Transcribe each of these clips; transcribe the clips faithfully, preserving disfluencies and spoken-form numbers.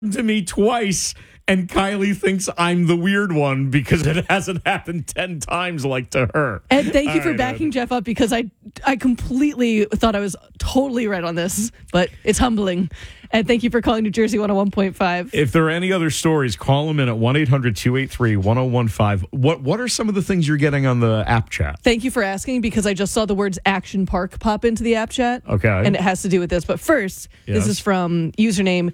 to me twice, and Kylie thinks I'm the weird one because it hasn't happened ten times like to her. And thank you All for right, backing Ed. Jeff up because I I completely thought I was totally right on this, but it's humbling. And thank you for calling New Jersey one oh one point five. If there are any other stories, call them in at one eight hundred two eight three one oh one five. What what are some of the things you're getting on the app chat? Thank you for asking because I just saw the words Action Park pop into the app chat. Okay. And it has to do with this. But first, Yes. this is from username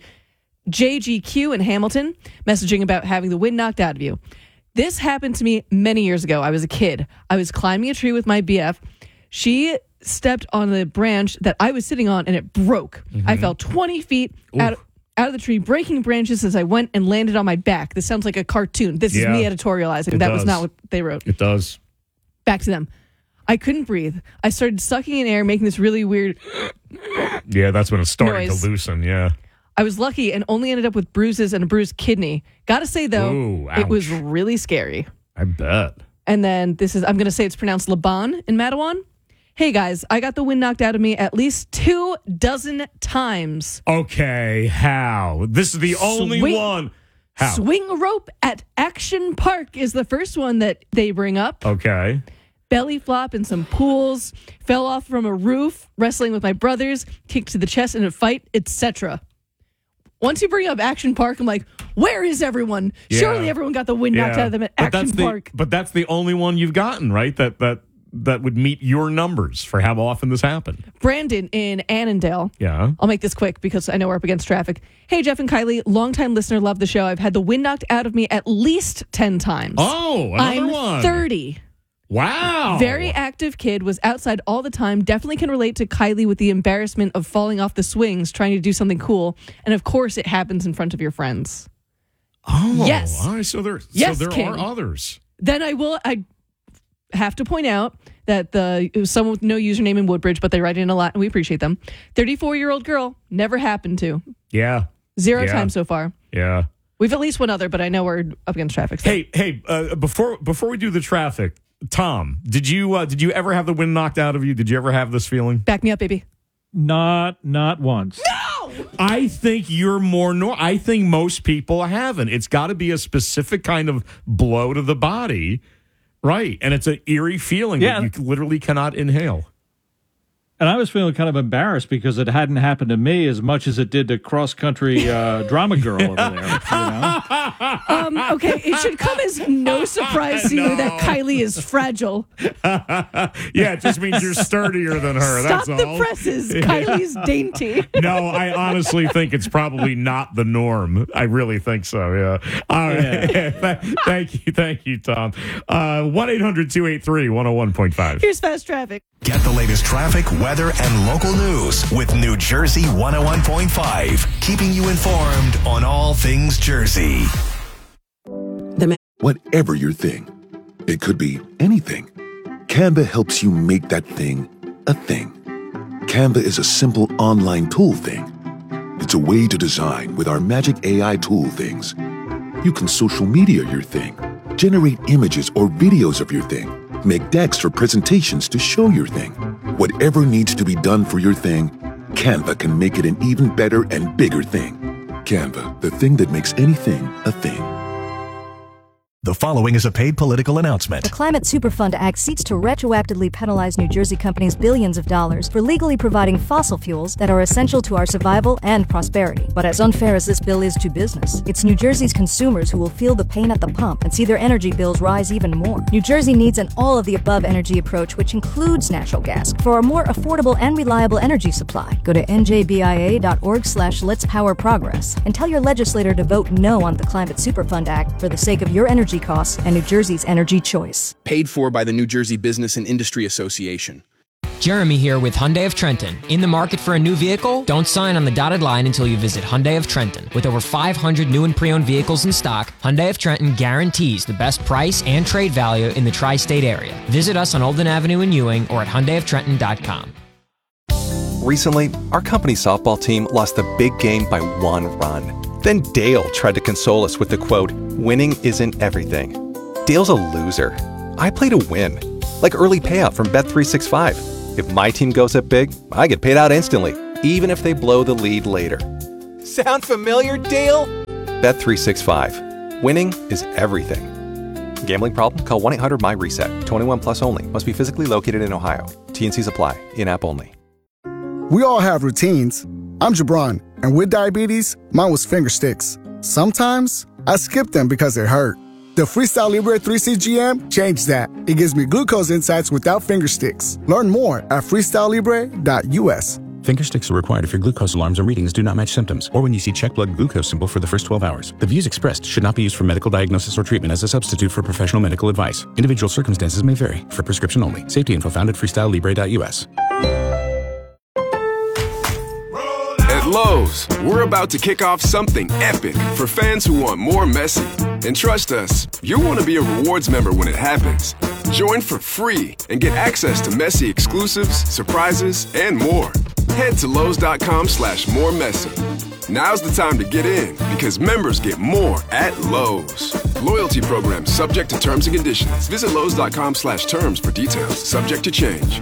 J G Q in Hamilton, messaging about having the wind knocked out of you. This happened to me many years ago. I was a kid. I was climbing a tree with my B F. She stepped on the branch that I was sitting on and it broke. Mm-hmm. I fell twenty feet out of, out of the tree, breaking branches as I went and landed on my back. This sounds like a cartoon. This Yeah. is me editorializing. It that does. was not what they wrote. It does. Back to them. I couldn't breathe. I started sucking in air, making this really weird. Yeah, that's when it's starting Noise. to loosen, yeah. I was lucky and only ended up with bruises and a bruised kidney. Gotta say, though, Ooh, it was ouch. really scary. I bet. And then this is, I'm going to say it's pronounced Laban in Matawan. Hey, guys, I got the wind knocked out of me at least two dozen times. Okay, how? This is the only Swing- one. How? Swing rope at Action Park is the first one that they bring up. Okay. Belly flop in some pools, fell off from a roof, wrestling with my brothers, kicked to the chest in a fight, et cetera. Once you bring up Action Park, I'm like, where is everyone? Yeah. Surely everyone got the wind knocked Yeah. out of them at But Action that's the, Park. But that's the only one you've gotten, right? That that that would meet your numbers for how often this happened. Brandon in Annandale. Yeah. I'll make this quick because I know we're up against traffic. Hey, Jeff and Kylie, longtime listener, love the show. I've had the wind knocked out of me at least ten times. Oh, another I'm one. thirty. Wow. Very active kid, was outside all the time. Definitely can relate to Kylie with the embarrassment of falling off the swings, trying to do something cool. And of course, it happens in front of your friends. Oh, Yes. All right, so there, Yes, so there King. are others. Then I will, I have to point out that the it was someone with no username in Woodbridge, but they write in a lot and we appreciate them. thirty-four-year-old girl, never happened to. Yeah. Zero Yeah. times so far. Yeah. We've at least one other, but I know we're up against traffic. So. Hey, hey, uh, before before we do the traffic, Tom, did you uh, did you ever have the wind knocked out of you? Did you ever have this feeling? Back me up, baby. Not not once. I think you're more nor I think most people haven't. It's got to be a specific kind of blow to the body, right? And it's an eerie feeling Yeah. that you literally cannot inhale. And I was feeling kind of embarrassed because it hadn't happened to me as much as it did to cross-country uh, drama girl over there. You know? Um, okay, it should come as no surprise to you that Kylie is fragile. Yeah, it just means you're sturdier than her. Stop That's the all. presses. Kylie's dainty. No, I honestly think it's probably not the norm. I really think so, yeah. All right. Yeah. Thank you. Thank you, Tom. Uh, one eight hundred two eight three one oh one point five. Here's fast traffic. Get the latest traffic, weather, and local news with New Jersey one oh one point five, keeping you informed on all things Jersey. Whatever your thing, it could be anything. Canva helps you make that thing a thing. Canva is a simple online tool thing. It's a way to design with our magic A I tool things. You can social media your thing, generate images or videos of your thing, make decks or presentations to show your thing. Whatever needs to be done for your thing, Canva can make it an even better and bigger thing. Canva, the thing that makes anything a thing. The following is a paid political announcement. The Climate Superfund Act seeks to retroactively penalize New Jersey companies billions of dollars for legally providing fossil fuels that are essential to our survival and prosperity. But as unfair as this bill is to business, it's New Jersey's consumers who will feel the pain at the pump and see their energy bills rise even more. New Jersey needs an all-of-the-above energy approach, which includes natural gas, for a more affordable and reliable energy supply. Go to n j b i a dot org slash let's power progress and tell your legislator to vote no on the Climate Superfund Act for the sake of your energy costs and New Jersey's energy choice. Paid for by the New Jersey Business and Industry Association. Jeremy here with Hyundai of Trenton. In the market for a new vehicle? Don't sign on the dotted line until you visit Hyundai of Trenton. With over five hundred new and pre-owned vehicles in stock, Hyundai of Trenton guarantees the best price and trade value in the tri-state area. Visit us on Olden Avenue in Ewing or at hyundai of trenton dot com. Recently, our company softball team lost the big game by one run. Then Dale tried to console us with the quote, "Winning isn't everything." Dale's a loser. I play to win. Like early payout from Bet three sixty-five. If my team goes up big, I get paid out instantly, even if they blow the lead later. Sound familiar, Dale? Bet three sixty-five. Winning is everything. Gambling problem? Call one eight hundred my reset. twenty-one plus only. Must be physically located in Ohio. T and C's apply. In-app only. We all have routines. I'm Jabron, and with diabetes, mine was finger sticks. Sometimes I skip them because it hurt. The Freestyle Libre three C G M changed that. It gives me glucose insights without finger sticks. Learn more at freestyle libre dot U S. Finger sticks are required if your glucose alarms or readings do not match symptoms, or when you see check blood glucose symbol for the first twelve hours. The views expressed should not be used for medical diagnosis or treatment as a substitute for professional medical advice. Individual circumstances may vary. For prescription only. Safety info found at freestyle libre dot U S. At Lowe's, we're about to kick off something epic for fans who want more Messi. And trust us, you'll want to be a rewards member when it happens. Join for free and get access to Messi exclusives, surprises, and more. Head to Lowe's.com slash more Messi. Now's the time to get in because members get more at Lowe's. Loyalty program subject to terms and conditions. Visit Lowe's.com slash terms for details. Subject to change.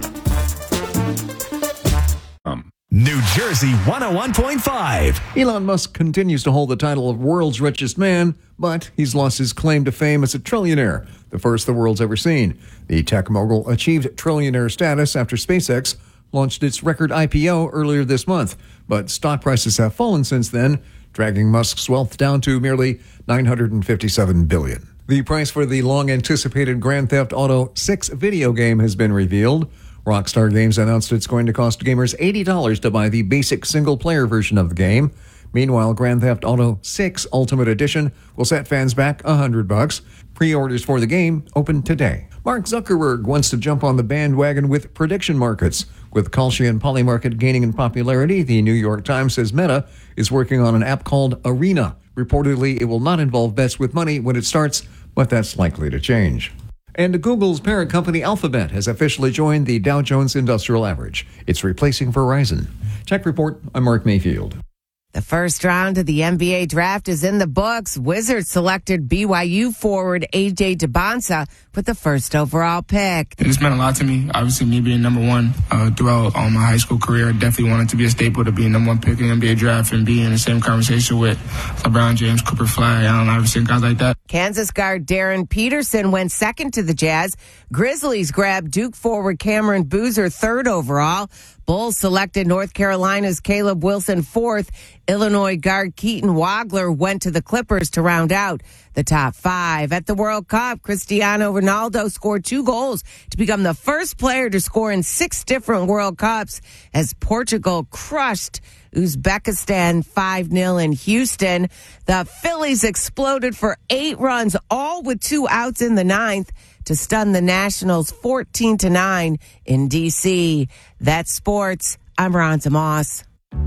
Um. New Jersey one oh one point five. Elon Musk continues to hold the title of world's richest man, but he's lost his claim to fame as a trillionaire, the first the world's ever seen. The tech mogul achieved trillionaire status after SpaceX launched its record I P O earlier this month, but stock prices have fallen since then, dragging Musk's wealth down to merely nine hundred fifty-seven billion dollars. The price for the long-anticipated Grand Theft Auto six video game has been revealed. Rockstar Games announced it's going to cost gamers eighty dollars to buy the basic single-player version of the game. Meanwhile, Grand Theft Auto six Ultimate Edition will set fans back one hundred bucks. Pre-orders for the game open today. Mark Zuckerberg wants to jump on the bandwagon with prediction markets. With Kalshi and Polymarket gaining in popularity, the New York Times says Meta is working on an app called Arena. Reportedly, it will not involve bets with money when it starts, but that's likely to change. And Google's parent company Alphabet has officially joined the Dow Jones Industrial Average. It's replacing Verizon. Tech Report, I'm Mark Mayfield. The first round of the N B A draft is in the books. Wizards selected B Y U forward A J Debonsa with the first overall pick. It's meant a lot to me. Obviously, me being number one uh, throughout all my high school career, I definitely wanted to be a staple to be number one pick in the N B A draft and be in the same conversation with LeBron James, Cooper Fly, Allen Iverson, guys like that. Kansas guard Darren Peterson went second to the Jazz. Grizzlies grabbed Duke forward Cameron Boozer third overall. Bulls selected North Carolina's Caleb Wilson fourth. Illinois guard Keaton Wagler went to the Clippers to round out the top five. At the World Cup, Cristiano Ronaldo scored two goals to become the first player to score in six different World Cups as Portugal crushed Uzbekistan five nil in Houston. The Phillies exploded for eight runs, all with two outs in the ninth, to stun the Nationals fourteen to nine in D C. That's sports. I'm Ronza Moss.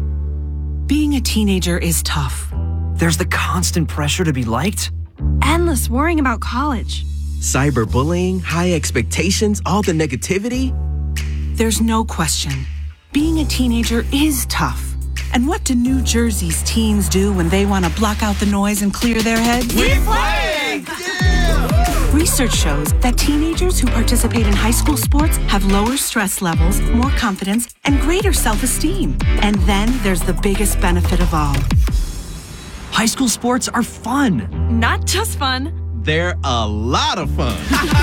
Being a teenager is tough. There's the constant pressure to be liked. Endless worrying about college. Cyberbullying, high expectations, all the negativity. There's no question. Being a teenager is tough. And what do New Jersey's teens do when they want to block out the noise and clear their heads? We play! Yeah! Research shows that teenagers who participate in high school sports have lower stress levels, more confidence, and greater self-esteem. And then there's the biggest benefit of all. High school sports are fun. Not just fun. They're a lot of fun.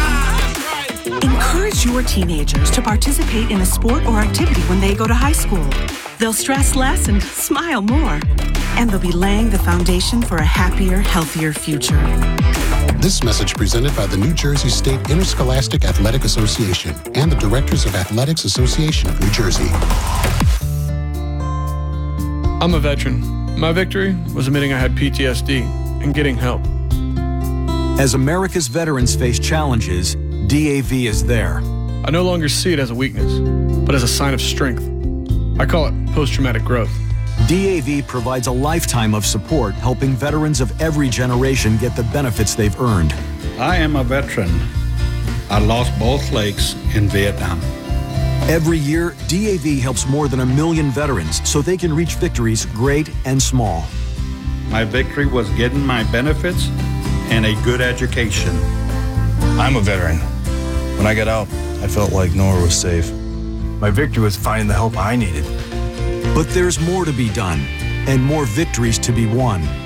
Encourage your teenagers to participate in a sport or activity when they go to high school. They'll stress less and smile more. And they'll be laying the foundation for a happier, healthier future. This message presented by the New Jersey State Interscholastic Athletic Association and the Directors of Athletics Association of New Jersey. I'm a veteran. My victory was admitting I had P T S D and getting help. As America's veterans face challenges, D A V is there. I no longer see it as a weakness, but as a sign of strength. I call it post-traumatic growth. D A V provides a lifetime of support, helping veterans of every generation get the benefits they've earned. I am a veteran. I lost both legs in Vietnam. Every year, D A V helps more than a million veterans so they can reach victories great and small. My victory was getting my benefits and a good education. I'm a veteran. When I got out, I felt like nowhere was safe. My victory was finding the help I needed. But there's more to be done and more victories to be won.